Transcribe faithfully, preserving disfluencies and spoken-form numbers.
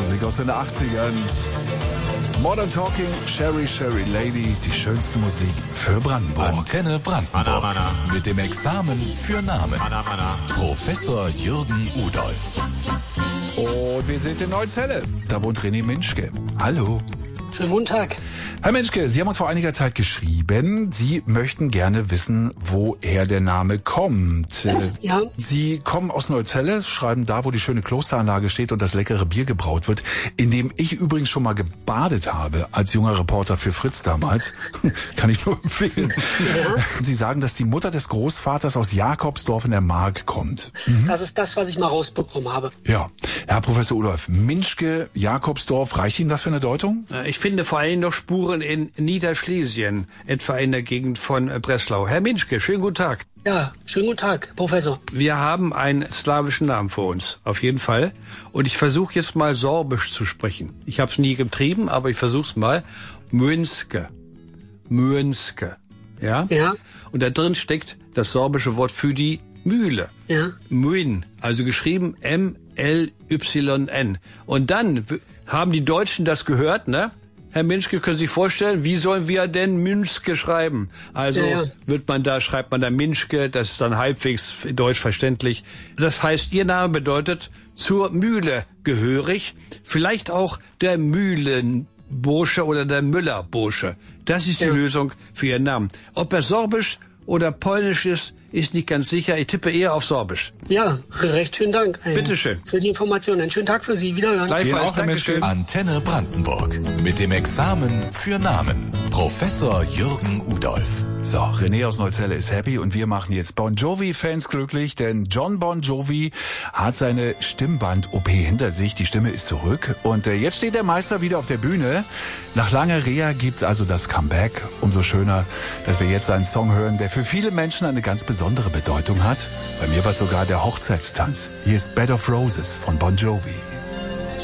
Musik aus den achtzigern. Modern Talking, Sherry Sherry Lady, die schönste Musik für Brandenburg. Antenne Brandenburg. Mana, mana. Mit dem Examen für Namen. Mana, mana. Professor Jürgen Udolf. Und wir sind in Neuzelle. Da wohnt René Minschke. Hallo. Schönen guten Tag. Herr Minschke, Sie haben uns vor einiger Zeit geschrieben, Sie möchten gerne wissen, woher der Name kommt. Ja. Sie kommen aus Neuzelle, schreiben da, wo die schöne Klosteranlage steht und das leckere Bier gebraut wird, in dem ich übrigens schon mal gebadet habe, als junger Reporter für Fritz damals. Kann ich nur empfehlen. Ja. Sie sagen, dass die Mutter des Großvaters aus Jakobsdorf in der Mark kommt. Mhm. Das ist das, was ich mal rausbekommen habe. Ja. Herr Professor Udolf, Minschke, Jakobsdorf, reicht Ihnen das für eine Deutung? Ich finde vor allem noch Spuren in Niederschlesien, etwa in der Gegend von Breslau. Herr Minschke, schönen guten Tag. Ja, schönen guten Tag, Professor. Wir haben einen slawischen Namen vor uns, auf jeden Fall. Und ich versuche jetzt mal Sorbisch zu sprechen. Ich habe es nie getrieben, aber ich versuche es mal. Münske. Münske. Ja? Ja. Und da drin steckt das sorbische Wort für die Mühle. Ja. Mün, also geschrieben M L Y N. Und dann haben die Deutschen das gehört, ne? Herr Minschke, können Sie sich vorstellen, wie sollen wir denn Minschke schreiben? Also ja, ja. wird man da, schreibt man da Minschke, das ist dann halbwegs deutsch verständlich. Das heißt, Ihr Name bedeutet zur Mühle gehörig, vielleicht auch der Mühlenbursche oder der Müllerbursche. Das ist die ja. Lösung für Ihren Namen. Ob er sorbisch oder polnisch ist, ist nicht ganz sicher. Ich tippe eher auf Sorbisch. Ja, recht schönen Dank. Ein, Bitteschön. Für die Information. Einen schönen Tag für Sie. Wiederhören. Gleichfalls. Ihnen auch, Herr Minschke. Antenne Brandenburg. Mit dem Examen für Namen. Professor Jürgen Udolf. So, René aus Neuzelle ist happy und wir machen jetzt Bon Jovi-Fans glücklich, denn John Bon Jovi hat seine Stimmband-O P hinter sich. Die Stimme ist zurück und äh, jetzt steht der Meister wieder auf der Bühne. Nach langer Reha gibt's also das Comeback. Umso schöner, dass wir jetzt einen Song hören, der für viele Menschen eine ganz besondere Bedeutung hat. Bei mir war es sogar der Hochzeitstanz. Hier ist Bed of Roses von Bon Jovi.